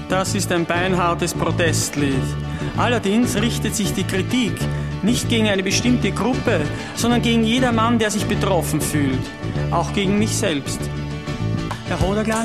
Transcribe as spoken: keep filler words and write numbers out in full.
Das ist ein beinhartes Protestlied. Allerdings richtet sich die Kritik nicht gegen eine bestimmte Gruppe, sondern gegen jedermann, der sich betroffen fühlt. Auch gegen mich selbst. Der Hoderglan